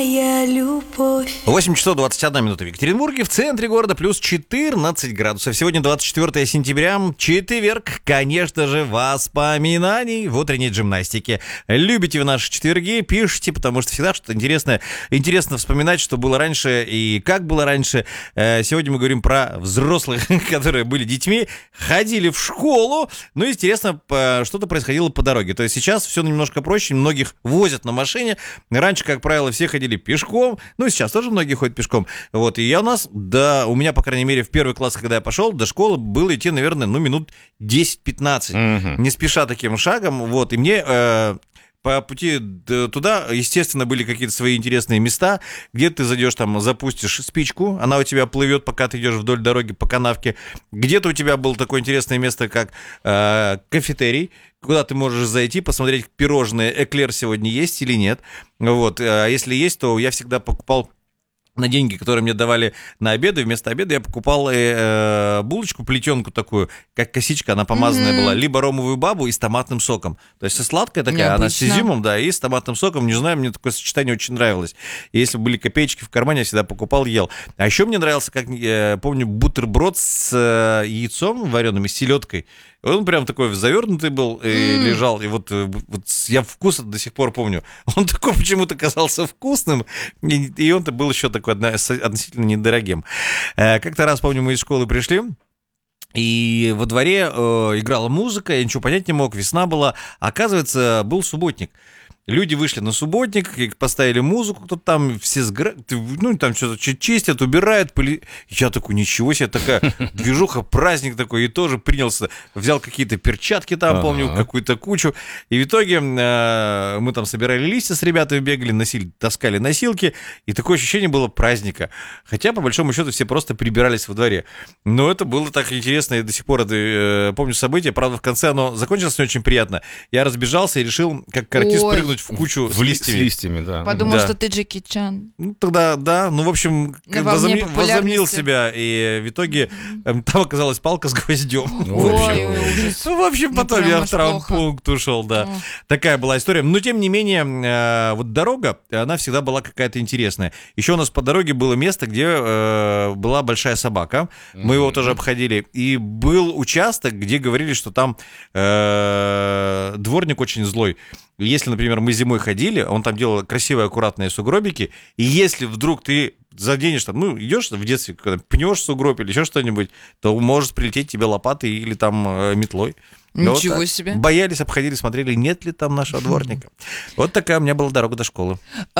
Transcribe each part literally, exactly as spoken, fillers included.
моя любовь. восемь часов двадцать одна минута в Екатеринбурге, в центре города плюс четырнадцать градусов. Сегодня двадцать четвёртое сентября, четверг, конечно же, воспоминаний в утренней гимнастике. Любите вы наши четверги, пишите, потому что всегда что-то интересное. Интересно вспоминать, что было раньше и как было раньше. Сегодня мы говорим про взрослых, которые были детьми, ходили в школу, ну, интересно, что-то происходило по дороге. То есть сейчас все немножко проще, многих возят на машине. Раньше, как правило, все ходили пешком, ну, сейчас тоже многие ходят пешком. Вот, и я у нас, да, у меня, по крайней мере, в первый класс, когда я пошел, до школы было идти, наверное, ну, минут десять-пятнадцать, mm-hmm. не спеша таким шагом, вот, и мне... Э- По пути туда, естественно, были какие-то свои интересные места, где ты зайдешь, там, запустишь спичку, она у тебя плывет, пока ты идешь вдоль дороги по канавке. Где-то у тебя было такое интересное место, как э, кафетерий, куда ты можешь зайти, посмотреть, пирожные, эклер сегодня есть или нет. Вот. А если есть, то я всегда покупал на деньги, которые мне давали на обеды, вместо обеда я покупал э, булочку, плетенку такую, как косичка, она помазанная mm-hmm. была, либо ромовую бабу и с томатным соком. То есть сладкая такая, необычно. Она с изюмом, да, и с томатным соком, не знаю, мне такое сочетание очень нравилось. И если были копеечки в кармане, я всегда покупал, ел. А еще мне нравился, как я помню, бутерброд с э, яйцом вареным и с селедкой. Он прям такой завернутый был и mm. лежал, и вот, вот я вкус до сих пор помню. Он такой почему-то казался вкусным, и, и он-то был еще такой относительно недорогим. Как-то раз, помню, мы из школы пришли, и во дворе э, играла музыка, я ничего понять не мог, весна была. Оказывается, был субботник. Люди вышли на субботник, поставили музыку, кто-то там все сгра... ну, там что-то чистят, убирают, пыли... Я такой, ничего себе, такая движуха, праздник такой, и тоже принялся, взял какие-то перчатки там, ага. помню, какую-то кучу, и в итоге э, мы там собирали листья с ребятами, бегали, носили, таскали носилки, и такое ощущение было праздника, хотя, по большому счету, все просто прибирались во дворе, но это было так интересно, я до сих пор это, э, помню событие, правда, в конце оно закончилось не очень приятно, я разбежался и решил, как каратист, Ой. прыгнуть в кучу в с листьями. С листьями, да. Подумал, да. что ты Джеки Чан. Ну, тогда, да, ну, в общем, возомни, возомнил себя, и в итоге там оказалась палка с гвоздем. Ой, ну, в общем, потом я в травмпункт ушел, да. Такая была история. Но, тем не менее, вот дорога, она всегда была какая-то интересная. Еще у нас по дороге было место, где была большая собака. Мы его тоже обходили. И был участок, где говорили, что там дворник очень злой. Если, например, мы зимой ходили, он там делал красивые, аккуратные сугробики, и если вдруг ты заденешь там, ну, идешь в детстве, когда пнешь сугроб или еще что-нибудь, то может прилететь тебе лопатой или там э, метлой. Ничего вот себе. Боялись, обходили, смотрели, нет ли там нашего дворника. Вот такая у меня была дорога до школы.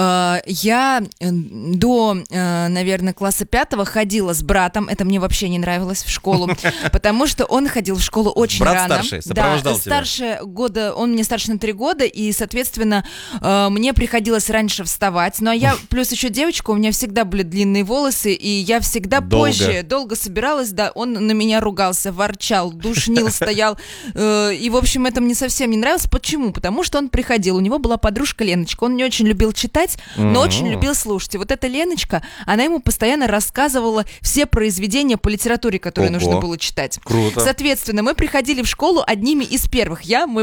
Я до, наверное, класса пятого ходила с братом. Это мне вообще не нравилось в школу, потому что он ходил в школу очень Брат рано. старший, сопровождал да, тебя. Старше года, он мне старше на три года, и, соответственно, мне приходилось раньше вставать. Ну, а я плюс еще девочка, у меня всегда были длинные волосы, и я всегда долго. позже долго собиралась, да, он на меня ругался, ворчал, душнил, стоял. И, в общем, это мне совсем не нравилось. Почему? Потому что он приходил, у него была подружка Леночка. Он не очень любил читать, но mm-hmm. очень любил слушать. И вот эта Леночка, она ему постоянно рассказывала все произведения по литературе, которые Ого. нужно было читать. Круто. Соответственно, мы приходили в школу одними из первых. Я, мой